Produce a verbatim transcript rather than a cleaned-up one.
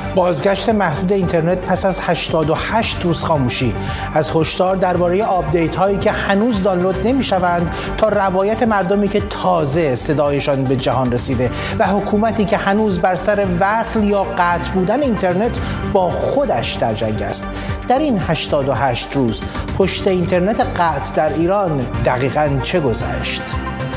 بازگشت محدود اینترنت پس از هشتاد و هشت روز خاموشی، از هشدار درباره آپدیت هایی که هنوز دانلود نمی‌شوند تا روایت مردمی که تازه صدایشان به جهان رسیده و حکومتی که هنوز بر سر وصل یا قطع بودن اینترنت با خودش در جنگ است. در این هشتاد و هشت روز پشت اینترنت قطع در ایران دقیقاً چه گذشت؟